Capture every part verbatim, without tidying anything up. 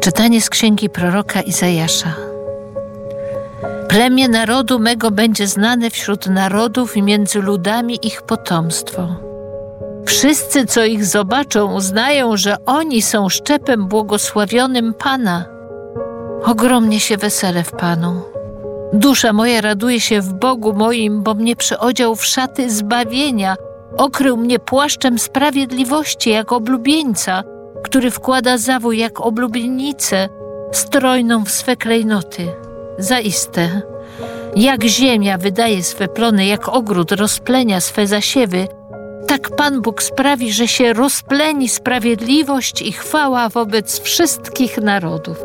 Czytanie z księgi proroka Izajasza. Plemię narodu mego będzie znane wśród narodów i między ludami ich potomstwo. Wszyscy, co ich zobaczą, uznają, że oni są szczepem błogosławionym Pana. Ogromnie się weselę w Panu. Dusza moja raduje się w Bogu moim, bo mnie przyodział w szaty zbawienia, okrył mnie płaszczem sprawiedliwości jak oblubieńca, który wkłada zawój jak oblubienicę, strojną w swe klejnoty. Zaiste, jak ziemia wydaje swe plony, jak ogród rozplenia swe zasiewy, tak Pan Bóg sprawi, że się rozpleni sprawiedliwość i chwała wobec wszystkich narodów.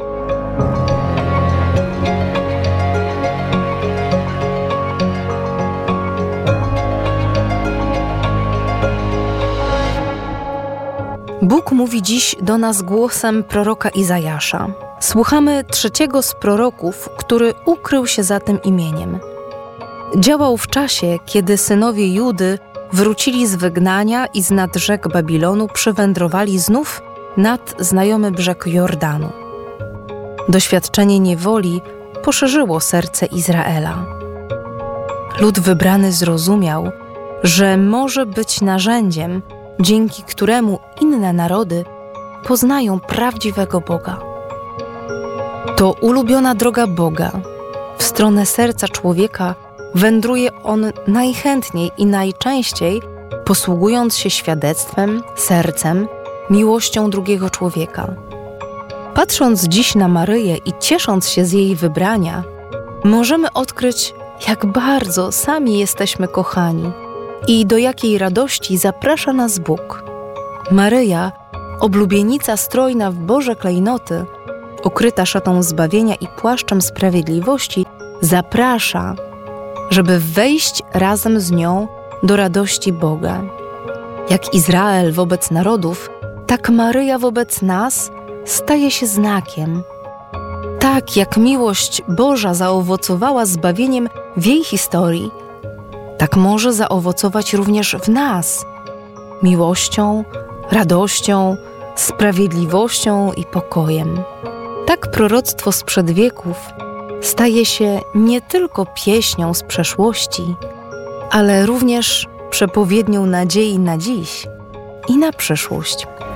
Bóg mówi dziś do nas głosem proroka Izajasza. Słuchamy trzeciego z proroków, który ukrył się za tym imieniem. Działał w czasie, kiedy synowie Judy wrócili z wygnania i z nad rzek Babilonu przywędrowali znów nad znajomy brzeg Jordanu. Doświadczenie niewoli poszerzyło serce Izraela. Lud wybrany zrozumiał, że może być narzędziem, dzięki któremu inne narody poznają prawdziwego Boga. To ulubiona droga Boga. W stronę serca człowieka wędruje on najchętniej i najczęściej, posługując się świadectwem, sercem, miłością drugiego człowieka. Patrząc dziś na Maryję i ciesząc się z jej wybrania, możemy odkryć, jak bardzo sami jesteśmy kochani i do jakiej radości zaprasza nas Bóg. Maryja, oblubienica strojna w Boże klejnoty, ukryta szatą zbawienia i płaszczem sprawiedliwości, zaprasza, żeby wejść razem z nią do radości Boga. Jak Izrael wobec narodów, tak Maryja wobec nas staje się znakiem. Tak jak miłość Boża zaowocowała zbawieniem w jej historii, tak może zaowocować również w nas miłością, radością, sprawiedliwością i pokojem. Tak proroctwo sprzed wieków staje się nie tylko pieśnią z przeszłości, ale również przepowiednią nadziei na dziś i na przyszłość.